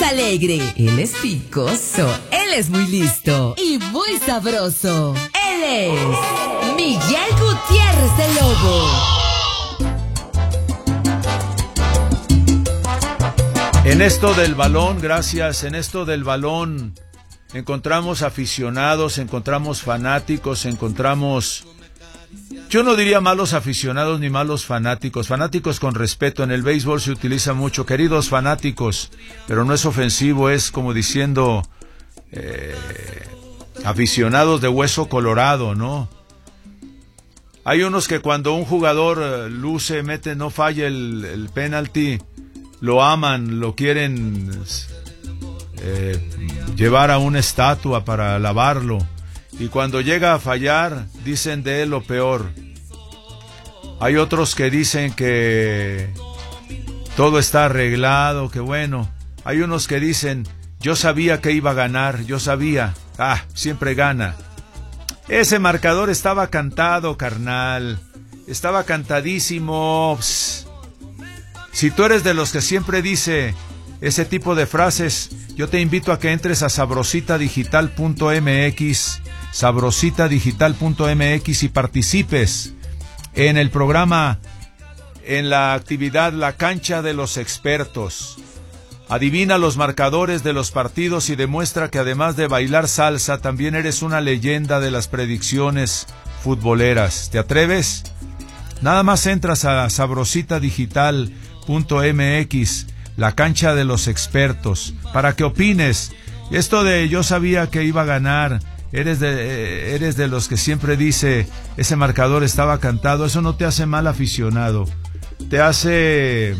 alegre, él es picoso, él es muy listo y muy sabroso. Él es Miguel Gutiérrez el Lobo. En esto del balón, gracias, en esto del balón encontramos aficionados, encontramos fanáticos, encontramos... Yo no diría malos aficionados ni malos fanáticos, fanáticos con respeto. En el béisbol se utiliza mucho, queridos fanáticos, pero no es ofensivo, es como diciendo aficionados de hueso colorado, ¿no? Hay unos que cuando un jugador luce, mete, no falla el penalti, lo aman, lo quieren llevar a una estatua para alabarlo. Y cuando llega a fallar, dicen de él lo peor. Hay otros que dicen que todo está arreglado, que bueno. Hay unos que dicen, yo sabía que iba a ganar, yo sabía. Siempre gana. Ese marcador estaba cantado, carnal. Estaba cantadísimo. Psst. Si tú eres de los que siempre dice ese tipo de frases, yo te invito a que entres a sabrositadigital.mx, sabrositadigital.mx y participes en el programa, en la actividad La Cancha de los Expertos. Adivina los marcadores de los partidos y demuestra que además de bailar salsa, también eres una leyenda de las predicciones futboleras. ¿Te atreves? Nada más entras a sabrositadigital.mx, La Cancha de los Expertos, para que opines. Esto de yo sabía que iba a ganar, eres de los que siempre dice ese marcador estaba cantado, eso no te hace mal aficionado, te hace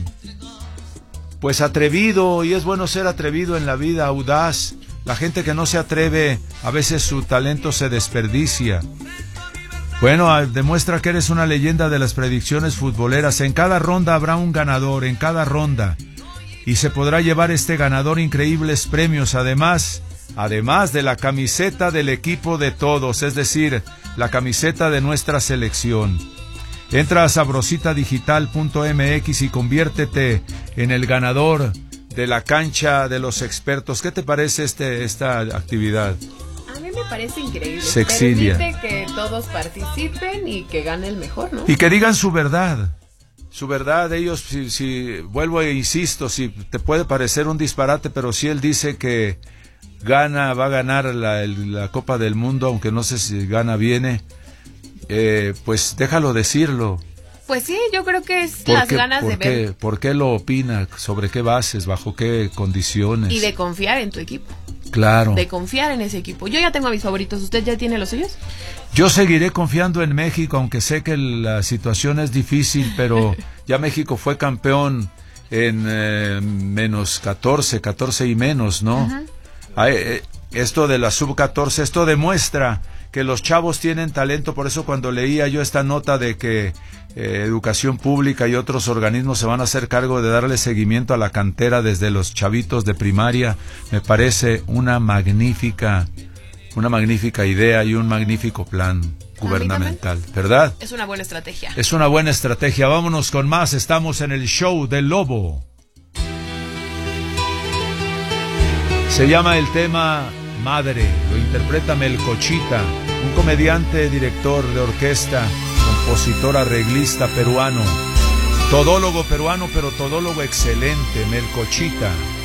pues atrevido, y es bueno ser atrevido en la vida, audaz. La gente que no se atreve, a veces su talento se desperdicia. Bueno, demuestra que eres una leyenda de las predicciones futboleras. En cada ronda habrá un ganador, en cada ronda. Y se podrá llevar este ganador increíbles premios, además de la camiseta del equipo de todos, es decir, la camiseta de nuestra selección. Entra a sabrositadigital.mx y conviértete en el ganador de la cancha de los expertos. ¿Qué te parece esta actividad? A mí me parece increíble. Sexilia. Permite que todos participen y que gane el mejor, ¿no? Y que digan su verdad. Su verdad, ellos, si vuelvo e insisto, si te puede parecer un disparate, pero si él dice que va a ganar la Copa del Mundo, aunque no sé si gana, viene, pues déjalo decirlo. Pues sí, yo creo que es las ganas de ver. ¿Por qué lo opina? ¿Sobre qué bases? ¿Bajo qué condiciones? Y de confiar en tu equipo. Claro. De confiar en ese equipo. Yo ya tengo a mis favoritos. ¿Usted ya tiene los suyos? Yo seguiré confiando en México, aunque sé que la situación es difícil, pero ya México fue campeón en menos 14 y menos, ¿no? Uh-huh. Esto de la sub-14, esto demuestra que los chavos tienen talento. Por eso cuando leía yo esta nota de que Educación Pública y otros organismos se van a hacer cargo de darle seguimiento a la cantera desde los chavitos de primaria, me parece una magnífica idea y un magnífico plan gubernamental, ¿verdad? Es una buena estrategia. Es una buena estrategia. Vámonos con más. Estamos en el show del Lobo. Se llama el tema Madre, lo interpreta Melcochita, un comediante, director de orquesta, compositor, arreglista peruano, todólogo peruano, pero todólogo excelente, Melcochita.